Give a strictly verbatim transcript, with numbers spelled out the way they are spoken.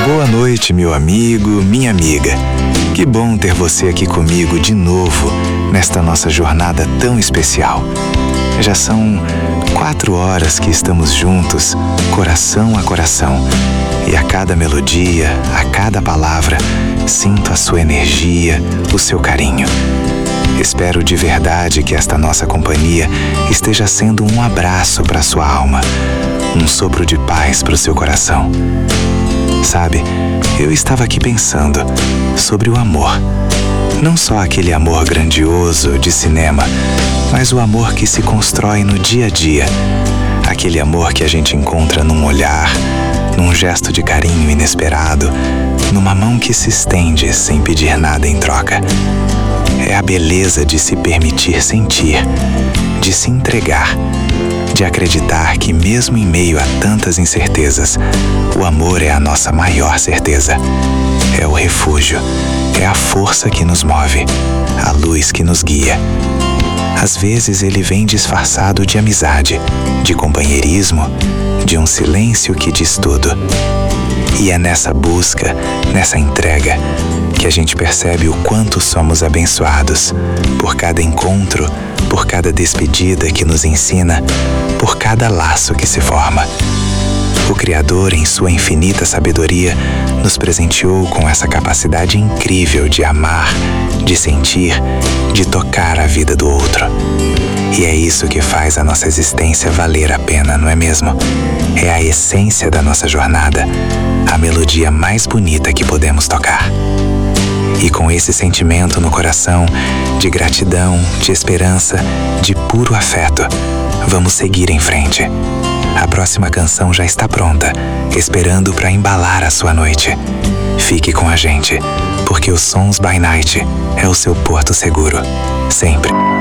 Boa noite, meu amigo, minha amiga. Que bom ter você aqui comigo de novo nesta nossa jornada tão especial. Já são quatro horas que estamos juntos, coração a coração. E a cada melodia, a cada palavra, sinto a sua energia, o seu carinho. Espero de verdade que esta nossa companhia esteja sendo um abraço para a sua alma, um sopro de paz para o seu coração. Sabe, eu estava aqui pensando sobre o amor. Não só aquele amor grandioso de cinema, mas o amor que se constrói no dia a dia. Aquele amor que a gente encontra num olhar, num gesto de carinho inesperado, numa mão que se estende sem pedir nada em troca. É a beleza de se permitir sentir, de se entregar, de acreditar que mesmo em meio a tantas incertezas, o amor é a nossa maior certeza. É o refúgio, é a força que nos move, a luz que nos guia. Às vezes ele vem disfarçado de amizade, de companheirismo, de um silêncio que diz tudo. E é nessa busca, nessa entrega, que a gente percebe o quanto somos abençoados por cada encontro, por cada despedida que nos ensina, por cada laço que se forma. O Criador, em sua infinita sabedoria, nos presenteou com essa capacidade incrível de amar, de sentir, de tocar a vida do outro. E é isso que faz a nossa existência valer a pena, não é mesmo? É a essência da nossa jornada, a melodia mais bonita que podemos tocar. E com esse sentimento no coração, de gratidão, de esperança, de puro afeto, vamos seguir em frente. A próxima canção já está pronta, esperando para embalar a sua noite. Fique com a gente, porque o Sons by Night é o seu porto seguro, sempre.